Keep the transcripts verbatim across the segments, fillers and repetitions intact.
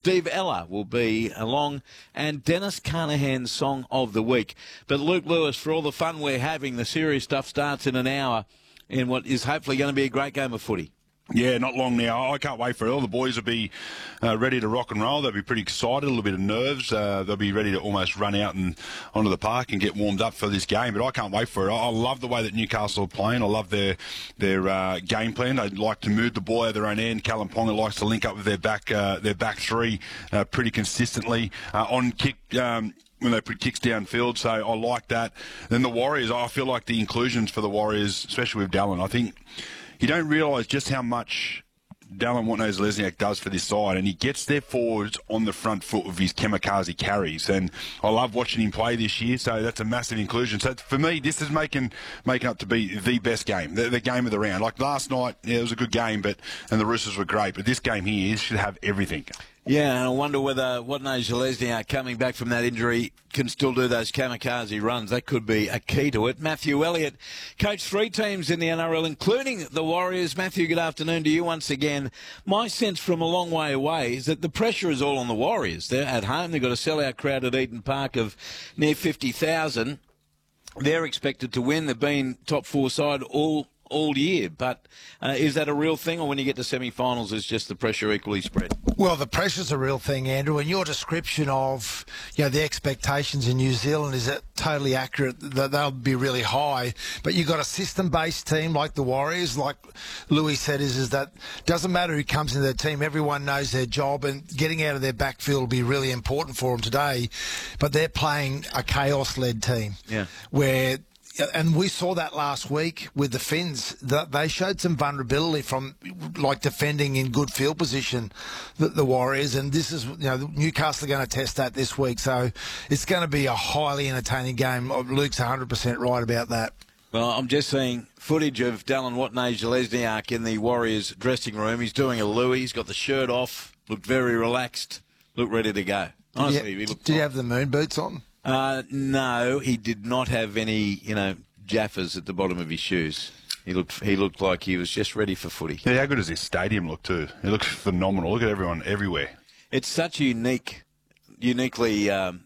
Steve Ella will be along, and Dennis Carnahan's Song of the Week. But Luke Lewis, for all the fun we're having, the serious stuff starts in an hour in what is hopefully going to be a great game of footy. Yeah, not long now. I can't wait for it. All the boys will be uh, ready to rock and roll. They'll be pretty excited, a little bit of nerves. Uh, they'll be ready to almost run out and onto the park and get warmed up for this game. But I can't wait for it. I, I love the way that Newcastle are playing. I love their their uh, game plan. They like to move the ball out of their own end. Callum Ponga likes to link up with their back uh, their back three uh, pretty consistently uh, on kick. Um, when they put kicks downfield, so I like that. Then the Warriors, I feel like the inclusions for the Warriors, especially with Dallin, I think you don't realise just how much Dallin Watene-Zelezniak does for this side, and he gets their forwards on the front foot with his kamikaze carries, and I love watching him play this year, so that's a massive inclusion. So for me, this is making making up to be the best game, the, the game of the round. Like last night, yeah, it was a good game, but and the Roosters were great, but this game here should have everything. Yeah, and I wonder whether Watene-Zelezniak, coming back from that injury, can still do those kamikaze runs. That could be a key to it. Matthew Elliott coached three teams in the N R L, including the Warriors. Matthew, good afternoon to you once again. My sense from a long way away is that the pressure is all on the Warriors. They're at home. They've got a sellout crowd at Eden Park of near fifty thousand. They're expected to win. They've been top four side all all year, but uh, is that a real thing, or when you get to semi-finals is just the pressure equally spread? Well, the pressure's a real thing, Andrew, and your description of, you know, the expectations in New Zealand is it totally accurate, that they'll be really high, but you've got a system-based team like the Warriors, like Louis said, is, is that doesn't matter who comes into the team, everyone knows their job, and getting out of their backfield will be really important for them today, but they're playing a chaos-led team, yeah, where and we saw that last week with the Finns. That they showed some vulnerability from, like, defending in good field position, the, the Warriors. And this is, you know, Newcastle are going to test that this week. So it's going to be a highly entertaining game. Luke's one hundred percent right about that. Well, I'm just seeing footage of Dallin Watene-Zelezniak in the Warriors dressing room. He's doing a Louis. He's got the shirt off. Looked very relaxed. Looked ready to go. Honestly, yeah. he looked. Did you have the moon boots on? Uh, no, he did not have any, you know, jaffas at the bottom of his shoes. He looked he looked like he was just ready for footy. Yeah, how good does this stadium look too? It looks phenomenal. Look at everyone everywhere. It's such a unique, uniquely um,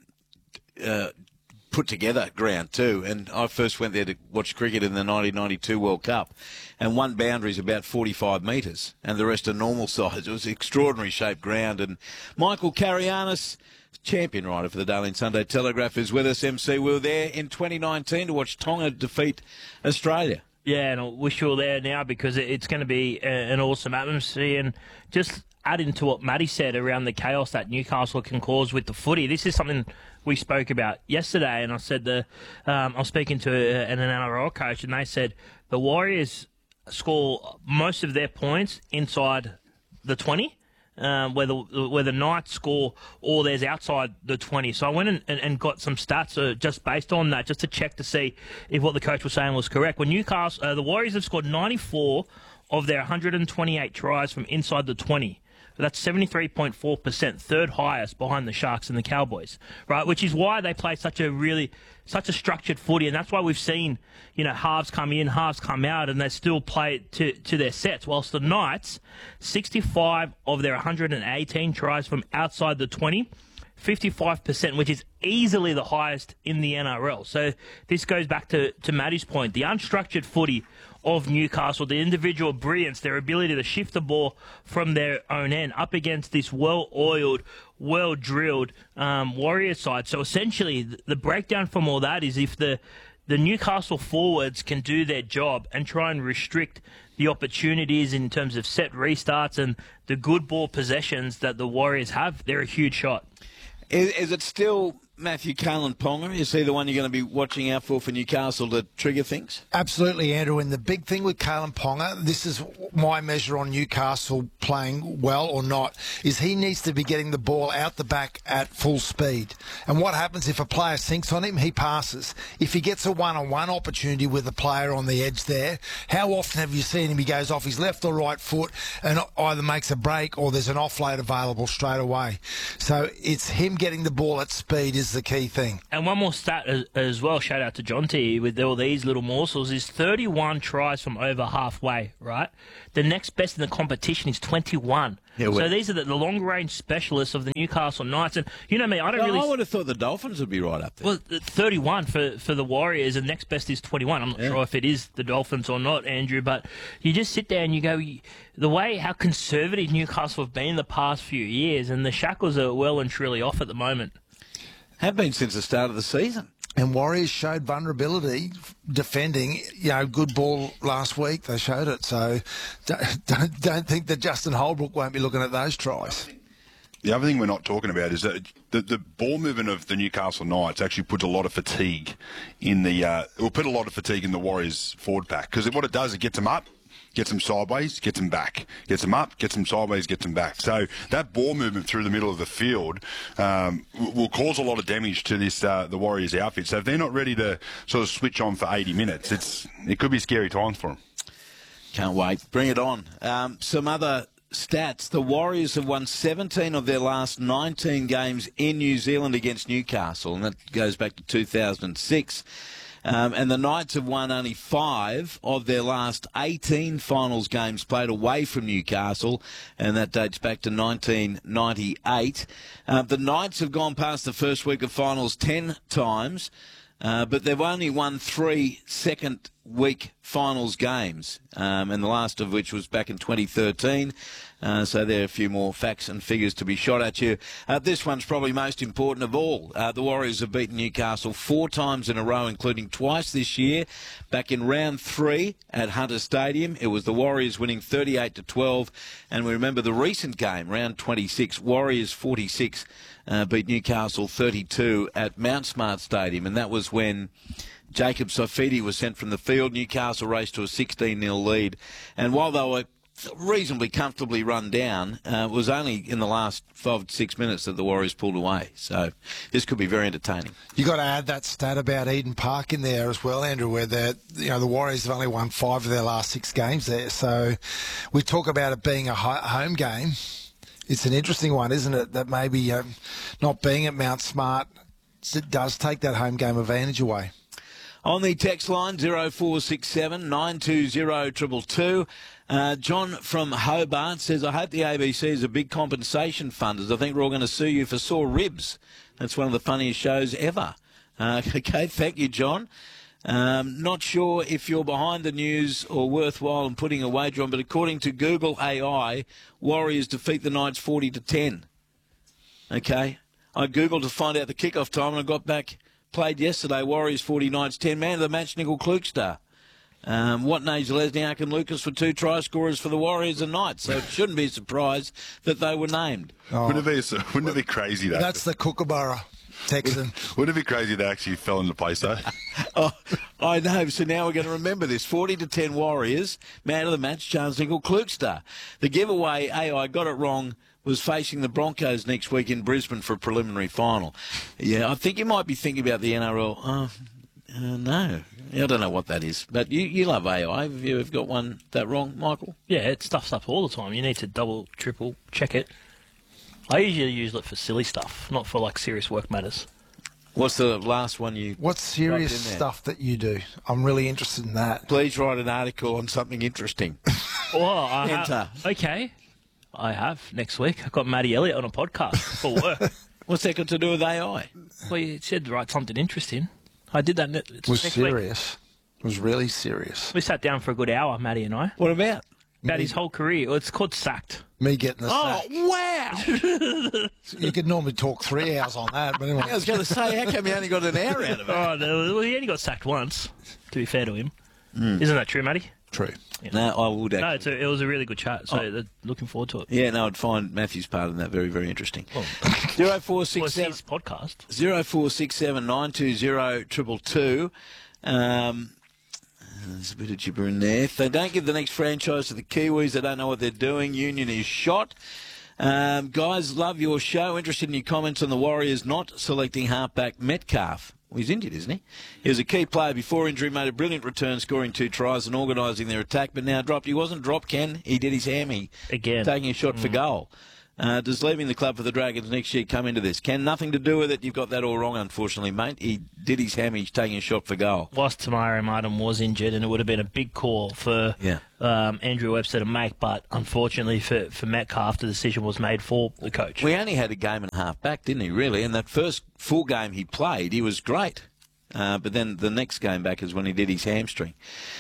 uh, put together ground too. And I first went there to watch cricket in the nineteen ninety-two World Cup, and one boundary is about forty-five metres, and the rest are normal size. It was an extraordinary shaped ground. And Michael Carianis, champion writer for the Daily Sunday Telegraph, is with us. M C, we were there in twenty nineteen to watch Tonga defeat Australia. Yeah, and I wish you were there now because it's going to be a, an awesome atmosphere. And just adding to what Matty said around the chaos that Newcastle can cause with the footy, this is something we spoke about yesterday. And I said the um, I was speaking to a, an N R L coach, and they said the Warriors score most of their points inside the twenty. Um, where the where the Knights score all theirs outside the twenty. So I went and, and, and got some stats uh, just based on that, just to check to see if what the coach was saying was correct. When Newcastle, uh, the Warriors have scored ninety-four of their one hundred twenty-eight tries from inside the twenty. That's seventy-three point four percent, third highest behind the Sharks and the Cowboys, right? Which is why they play such a really, such a structured footy, and that's why we've seen, you know, halves come in, halves come out, and they still play to to their sets. Whilst the Knights, sixty-five of their one hundred eighteen tries from outside the twenty, fifty-five percent, which is easily the highest in the N R L. So this goes back to, to Matty's point. The unstructured footy of Newcastle, the individual brilliance, their ability to shift the ball from their own end up against this well-oiled, well-drilled um, Warrior side. So essentially, the breakdown from all that is if the the Newcastle forwards can do their job and try and restrict the opportunities in terms of set restarts and the good ball possessions that the Warriors have, they're a huge shot. Is, is it still Matthew Kalyn Ponga? Is he the one you're going to be watching out for for Newcastle to trigger things? Absolutely, Andrew. And the big thing with Kalyn Ponga, this is my measure on Newcastle playing well or not, is he needs to be getting the ball out the back at full speed. And what happens if a player sinks on him? He passes. If he gets a one-on-one opportunity with a player on the edge there, how often have you seen him? He goes off his left or right foot and either makes a break or there's an offload available straight away. So it's him getting the ball at speed is is the key thing. And one more stat as, as well, shout out to John T with all these little morsels, is thirty-one tries from over halfway, right? The next best in the competition is twenty-one. Yeah, so well- these are the, the long-range specialists of the Newcastle Knights. And you know me, I don't Well, really... I would have thought the Dolphins would be right up there. Well, thirty-one for, for the Warriors, and next best is twenty-one. I'm not Yeah. sure if it is the Dolphins or not, Andrew, but you just sit there and you go, the way how conservative Newcastle have been the past few years, and the shackles are well and truly off at the moment. Have been since the start of the season. And Warriors showed vulnerability defending, you know, good ball last week. They showed it. So don't, don't, don't think that Justin Holbrook won't be looking at those tries. The other thing we're not talking about is that the, the ball movement of the Newcastle Knights actually puts a lot of fatigue in the. Uh, it will put a lot of fatigue in the Warriors forward pack, because what it does, it gets them up, gets them sideways, gets them back, gets them up, gets them sideways, gets them back. So that ball movement through the middle of the field um, will, will cause a lot of damage to this uh, the Warriors outfit. So if they're not ready to sort of switch on for eighty minutes, it's it could be scary times for them. Can't wait. Bring it on. Um, some other stats. The Warriors have won seventeen of their last nineteen games in New Zealand against Newcastle, and that goes back to two thousand six. Um, and the Knights have won only five of their last eighteen finals games played away from Newcastle, and that dates back to nineteen ninety-eight. Uh, the Knights have gone past the first week of finals ten times, uh, but they've only won three second week finals games, um, and the last of which was back in twenty thirteen. Uh, so there are a few more facts and figures to be shot at you. Uh, this one's probably most important of all. Uh, the Warriors have beaten Newcastle four times in a row, including twice this year. Back in round three at Hunter Stadium, it was the Warriors winning thirty-eight to twelve. And we remember the recent game, round twenty-six, Warriors forty-six uh, beat Newcastle thirty-two at Mount Smart Stadium. And that was when Jacob Saifiti was sent from the field. Newcastle raced to a sixteen nil lead. And while they were reasonably comfortably run down, uh, it was only in the last five to six minutes that the Warriors pulled away. So this could be very entertaining. You got to add that stat about Eden Park in there as well, Andrew, where the you know the Warriors have only won five of their last six games there. So we talk about it being a ho- home game. It's an interesting one, isn't it? That maybe um, not being at Mount Smart, it does take that home game advantage away. On the text line, zero four six seven nine two zero two two two, uh, John from Hobart says, I hope the A B C is a big compensation fund, as I think we're all going to sue you for sore ribs. That's one of the funniest shows ever. Uh, okay, thank you, John. Um, not sure if you're behind the news or worthwhile in putting a wager on, but according to Google A I, Warriors defeat the Knights forty to ten. Okay, I Googled to find out the kickoff time, and I got back... Played yesterday, Warriors forty, Knights ten. Man of the match, Nickel Klukestar. Um, Watney, Lesniak and Lucas were two try scorers for the Warriors and Knights, so it shouldn't be a surprise that they were named. Oh. Wouldn't, it be, wouldn't it be crazy, though? That's the Kookaburra Texan. Wouldn't it be crazy they actually fell into place, though? Oh, I know, so now we're going to remember this. forty to ten Warriors, man of the match, Charles Nickel Klukestar. The giveaway, A I got it wrong, was facing the Broncos next week in Brisbane for a preliminary final. Yeah, I think you might be thinking about the N R L. Oh, uh, no, I don't know what that is. But you, you love A I. Have you ever got one that wrong, Michael? Yeah, it stuffs up all the time. You need to double, triple check it. I usually use it for silly stuff, not for like serious work matters. What's the last one you... What's serious in there? stuff that you do? I'm really interested in that. Please write an article on something interesting. Oh, I ha- Enter. okay. I have next week. I've got Matty Elliott on a podcast for work. What's that got to do with A I? Well, you said to write something interesting. I did that. Ne- It was next week. serious. It was really serious. We sat down for a good hour, Matty and I, What about? about his whole career. Well, it's called Sacked. Me getting the Oh, sack. wow! You could normally talk three hours on that, but anyway. I was going to say, how come you only got an hour out of it? Oh, no, well, he only got sacked once, to be fair to him. Mm. Isn't that true, Matty? True. No, I would actually. No, it's a, it was a really good chat, so Oh. they're looking forward to it. Yeah, no, I'd find Matthew's part in that very, very interesting. Zero four Well, six it's seven his podcast. zero four six seven nine two zero triple two. Um, there's a bit of gibber in there. If they don't give the next franchise to the Kiwis, they don't know what they're doing. Union is shot. Um, guys, love your show. Interested in your comments on the Warriors not selecting halfback Metcalf. Well, he's injured, isn't he? He was a key player before injury, made a brilliant return, scoring two tries and organising their attack, but now dropped. He wasn't dropped, Ken. He did his hammy. Again. Taking a shot for goal. Uh, does leaving the club for the Dragons next year come into this? Ken, nothing to do with it. You've got that all wrong, unfortunately, mate. He did his hammy taking a shot for goal. Whilst Tamara Martin was injured, and it would have been a big call for Yeah. um, Andrew Webster to make, but unfortunately for, for Metcalf, the decision was made for the coach. We only had a game and a half back, didn't he, really? And that first full game he played, he was great. Uh, but then the next game back is when he did his hamstring.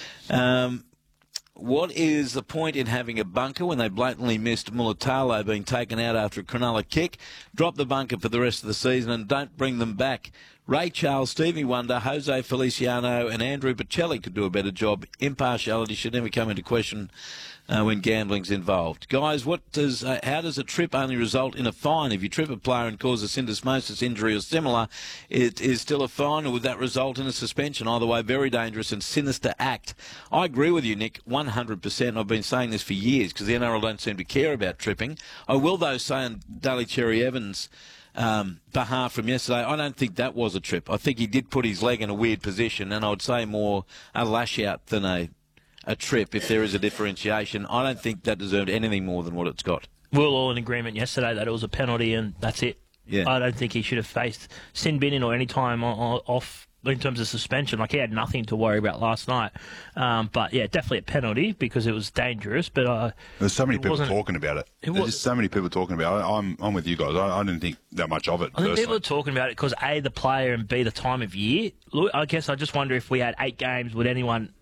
Um... What is the point in having a bunker when they blatantly missed Mulatalo being taken out after a Cronulla kick? Drop the bunker for the rest of the season and don't bring them back. Ray Charles, Stevie Wonder, Jose Feliciano and Andrew Bocelli could do a better job. Impartiality should never come into question uh, when gambling's involved. Guys, what does uh, how does a trip only result in a fine? If you trip a player and cause a syndesmosis injury or similar, it is still a fine, or would that result in a suspension? Either way, very dangerous and sinister act. I agree with you, Nick, one hundred percent. I've been saying this for years because the N R L don't seem to care about tripping. I will, though, say on Daly Cherry Evans' um, behalf from yesterday, I don't think that was a trip. I think he did put his leg in a weird position, and I would say more a lash-out than a a trip if there is a differentiation. I don't think that deserved anything more than what it's got. We were all in agreement yesterday that it was a penalty and that's it. Yeah. I don't think he should have faced sin binning or any time off in terms of suspension. Like, he had nothing to worry about last night. Um, but, yeah, definitely a penalty because it was dangerous. But uh, There's so many people wasn't- talking about it. it There's was- just so many people talking about it. I'm, I'm with you guys. I, I didn't think that much of it. I think people personally. are talking about it because, A, the player, and B, the time of year. Look, I guess I just wonder if we had eight games, would anyone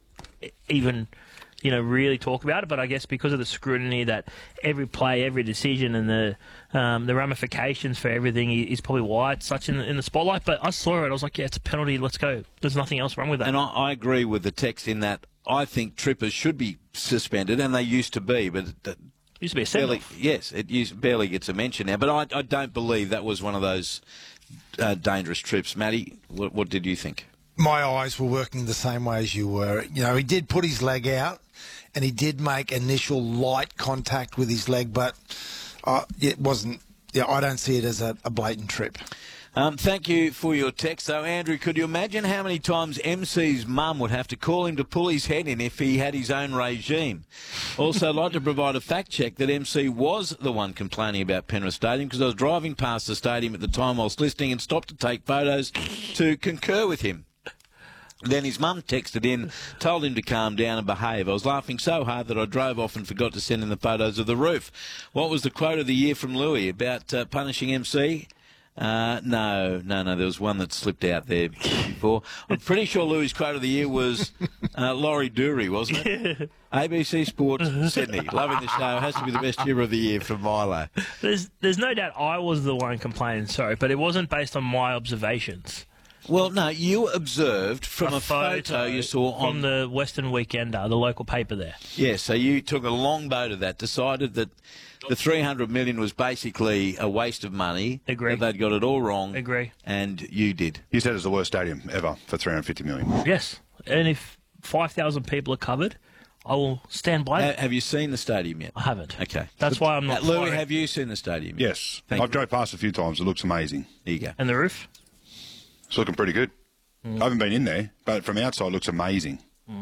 even, you know, really talk about it? But I guess because of the scrutiny that every play, every decision, and the um, the ramifications for everything is probably why it's such in the, in the spotlight. But I saw it, I was like, yeah, it's a penalty, let's go. There's nothing else wrong with that. And I, I agree with the text in that I think trippers should be suspended, and they used to be, but it, Used to be a barely, send-off. yes, it used, barely gets a mention now. But I, I don't believe that was one of those uh, dangerous trips. Matty, what, what did you think? My eyes were working the same way as you were. You know, he did put his leg out, and he did make initial light contact with his leg, but uh, it wasn't. Yeah, I don't see it as a, a blatant trip. Um, thank you for your text, though, Andrew. Could you imagine how many times M C's mum would have to call him to pull his head in if he had his own regime? Also, I'd like to provide a fact check that M C was the one complaining about Penrith Stadium because I was driving past the stadium at the time whilst listening and stopped to take photos to concur with him. Then his mum texted in, told him to calm down and behave. I was laughing so hard that I drove off and forgot to send in the photos of the roof. What was the quote of the year from Louis about uh, punishing M C? Uh, no, no, no. There was one that slipped out there before. I'm pretty sure Louis' quote of the year was uh, Laurie Dury, wasn't it? A B C Sports, Sydney. Loving the show. Has to be the best year of the year from Milo. There's, there's no doubt I was the one complaining, sorry, but it wasn't based on my observations. Well, no, you observed from a, photo, you saw on from the Western Weekender, the local paper there. Yeah, so you took a long boat of that, decided that the three hundred million dollars was basically a waste of money. Agree. That they'd got it all wrong. Agree. And you did. You said it's the worst stadium ever for three hundred fifty million dollars. Yes, and if five thousand people are covered, I will stand by Ha- it. have you seen the stadium yet? I haven't. Okay. That's why I'm not Uh, Louis, firing. have you seen the stadium yet? Yes. Thank I've you. drove past a few times. It looks amazing. There you go. And the roof? It's looking pretty good. I haven't been in there, but from outside it looks amazing.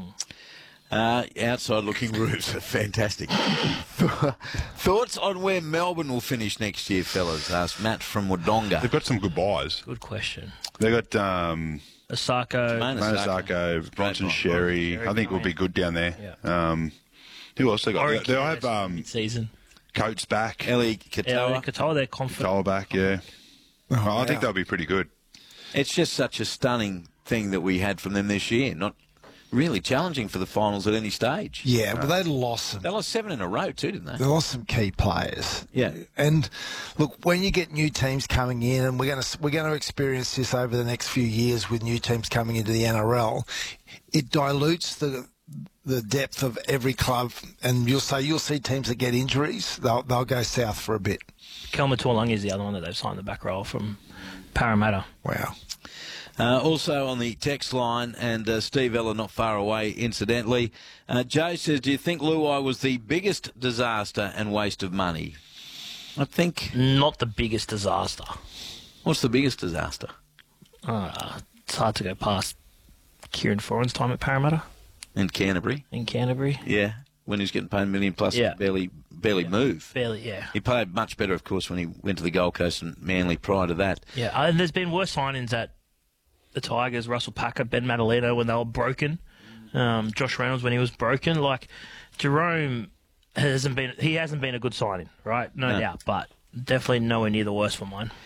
Uh, outside looking roofs are fantastic. Thoughts on where Melbourne will finish next year, fellas? Asked Matt from Wodonga. They've got some good buys. Good question. They've got um, Asako. Mona Monosako, Bronson Bronson Sherry. Sherry. I think will be good down there. Yeah. Um, who else they got? They, they'll have um, season. Coates back. Ellie Yeah, Katoa. Katoa, they're confident. Tower back, yeah. Oh, I think wow. they'll be pretty good. It's just such a stunning thing that we had from them this year. Not really challenging for the finals at any stage. Yeah, but they lost some. They lost seven in a row too, didn't they? They lost some key players. Yeah. And look, when you get new teams coming in, and we're going to we're going to experience this over the next few years with new teams coming into the N R L, it dilutes the the depth of every club, and you'll say you'll see teams that get injuries, they'll they'll go south for a bit. Kelma Tuolungi is the other one that they've signed the back row from Parramatta. Wow. Uh, also on the text line, and uh, Steve Ella not far away, incidentally, uh, Joe says, do you think Luai was the biggest disaster and waste of money? I think, Not the biggest disaster. what's the biggest disaster? Uh, it's hard to go past Kieran Foran's time at Parramatta In Canterbury? in Canterbury. Yeah. when he was getting paid a million plus, Yeah. he barely barely Yeah. move. Barely, yeah. He played much better, of course, when he went to the Gold Coast and Manly prior to that. Yeah, and there's been worse signings at the Tigers, Russell Packer, Ben Madaleno when they were broken, um, Josh Reynolds when he was broken. Like, Jerome hasn't been, he hasn't been a good signing, right? No, No. doubt, but definitely nowhere near the worst for mine.